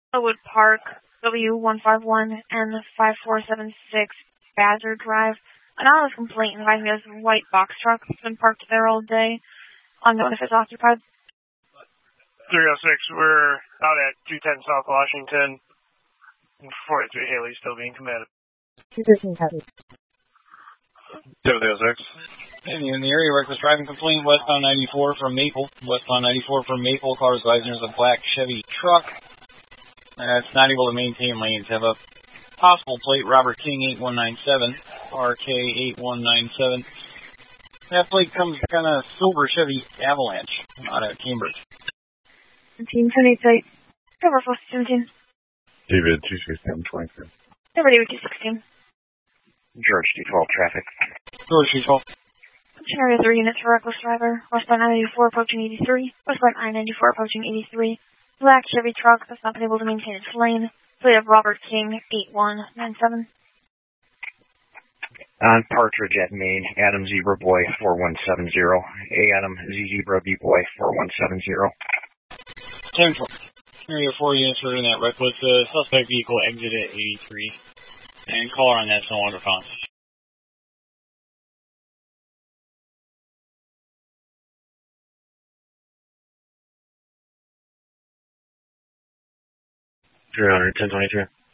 Elwood Park, W151N5476, Badger Drive. Anonymous complaint inviting us a white box truck that's been parked there all day. Unknown if it's occupied. 306, we're out at 210 South Washington. 43 Haley still being committed. 213 copy. 306. In the area, reckless driving complaint, westbound 94 from Maple. Westbound 94 from Maple, cars advising there's a black Chevy truck. It's not able to maintain lanes. Have a possible plate, Robert King 8197, RK 8197. That plate comes kind of silver Chevy Avalanche out of Cambridge. 17, plate. Cover 17. David 26723. Cover David 216. George D12 traffic. George D12. Area 3 units for reckless driver. Westbound I-94 approaching 83. Westbound I-94 approaching 83. Black Chevy truck that's not been able to maintain its lane. Plate of Robert King 8197. On Partridge at Main, Adam Zebra Boy 4170. Adam Z Zebra B Boy 4170. 10-4. Area 4 units are in that reckless. Suspect vehicle exited at 83. And caller on that's no longer found. 300, 1023.